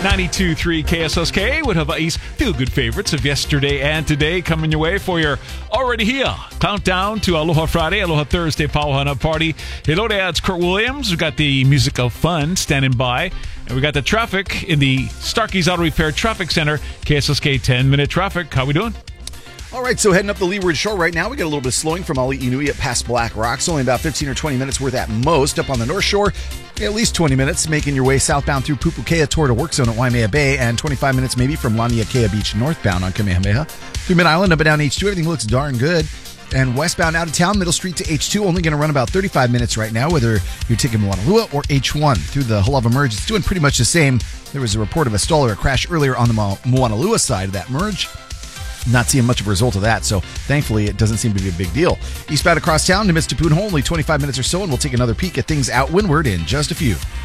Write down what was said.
92.3 KSSK would have East feel-good favorites of yesterday and today coming your way for your already here countdown to Aloha Friday, Aloha Thursday, Pauhana Party. Hello there, it's Kurt Williams. We've got the music of fun standing by. And we got the traffic in the Starkey's Auto Repair Traffic Center. KSSK 10-minute traffic. How we doing? All right, so heading up the Leeward Shore right now, we got a little bit of slowing from Ali Inuit past Black Rocks. Only about 15 or 20 minutes worth at most. Up on the North Shore, at least 20 minutes, making your way southbound through Pupukea toward a work zone at Waimea Bay, and 25 minutes maybe from Laniakea Beach northbound on Kamehameha. Through Mid-Island, up and down H2, everything looks darn good. And westbound out of town, Middle Street to H2, only going to run about 35 minutes right now, whether you're taking Moanalua or H1. Through the Halava Merge, it's doing pretty much the same. There was a report of a stall or a crash earlier on the Moanalua side of that merge. Not seeing much of a result of that, so thankfully it doesn't seem to be a big deal. Eastbound across town to Mistapoon, only 25 minutes or so, and we'll take another peek at things out windward in just a few.